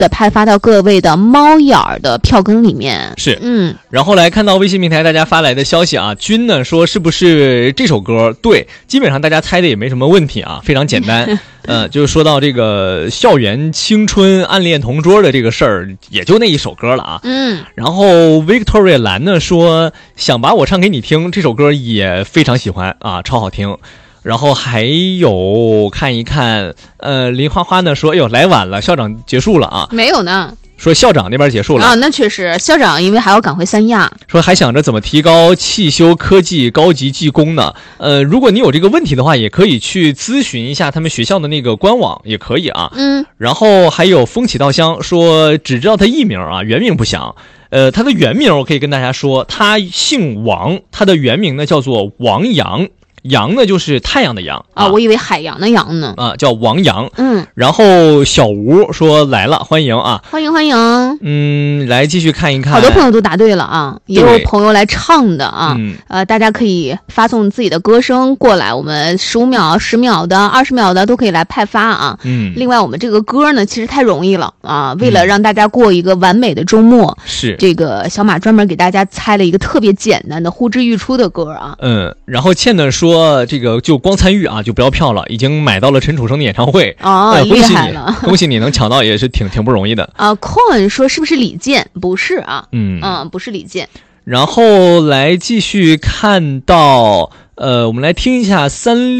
的派发到各位的猫眼儿的票根里面。 是，然后来看到微信平台大家发来的消息啊，君呢说是不是这首歌？对，基本上大家猜的也没什么问题啊，非常简单。就是说到这个校园青春暗恋同桌的这个事儿，也就那一首歌了啊。然后 Victoria 蓝呢说想把我唱给你听，这首歌也非常喜欢啊，超好听。然后还有看一看，林花花呢说，哎呦来晚了，校长结束了啊？没有呢。说校长那边结束了啊， 那确实，校长因为还要赶回三亚， 说还想着怎么提高汽修科技高级技工呢。如果你有这个问题的话，也可以去咨询一下他们学校的那个官网，也可以啊。然后还有风起稻香说只知道他艺名啊，原名不详。他的原名我可以跟大家说，他姓王，他的原名呢叫做王阳。阳呢就是太阳的阳啊，我以为海洋的洋呢啊，叫王阳。然后小吴说来了，欢迎啊， 欢迎欢迎。 来继续看一看， 好多朋友都答对了啊，也有朋友来唱的啊。大家可以发送自己的歌声过来，我们15秒、10秒的、20秒的都可以来派发啊。另外我们这个歌呢，其实太容易了啊，为了让大家过一个完美的周末， 是这个小马专门给大家猜了一个特别简单的呼之欲出的歌啊。 然后倩呢说这个就光参与啊，就不要票了，已经买到了陈楚生的演唱会厉害了， 恭喜你能抢到，也是挺不容易的啊。Cohen 说是不是李健？不是啊，不是李健。 然后来继续看到我们来听一下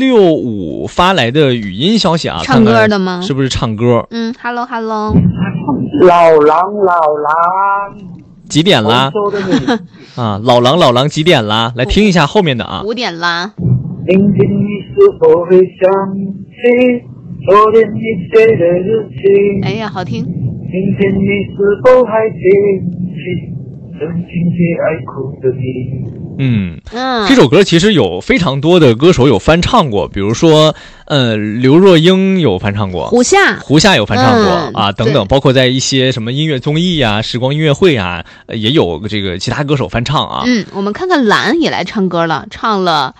365发来的语音消息啊， 唱歌的吗？ 看看是不是唱歌 ？Hello， 老狼几点啦？啊，老狼几点啦？来听一下后面的啊。 5点啦。 明天你是否会想起昨天你写的日记？ 哎呀，好听。 明天你是否还记起曾经最爱哭的你？ 这首歌其实有非常多的歌手有翻唱过，比如说刘若英有翻唱过， 胡夏有翻唱过啊，等等，包括在一些什么音乐综艺啊、时光音乐会啊，也有这个其他歌手翻唱啊。 我们看看蓝也来唱歌了，唱了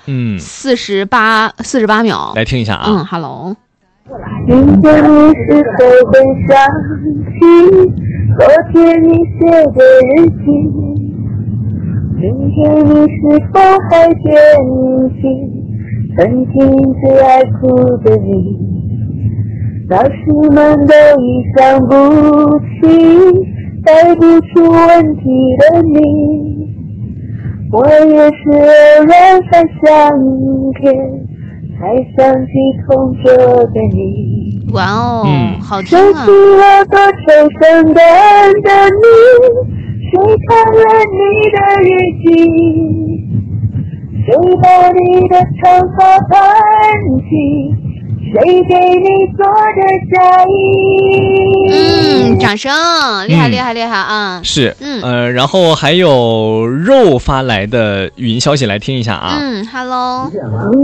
48秒， 来听一下啊。 Hello。 明天你是否会想起昨天你写的日记？明天你是否还惦记曾经最爱哭的你？老师们都已想不起带不出问题的你，我也是偶然翻相片才想起同桌的你。 哇哦，好听啊！ 收起了多愁善感的你，谁看了你的日记？谁把你的长发盘起？谁给你做的嫁衣？ 掌声，厉害啊！ 是，然后还有肉发来的语音消息来听一下啊。 Hello。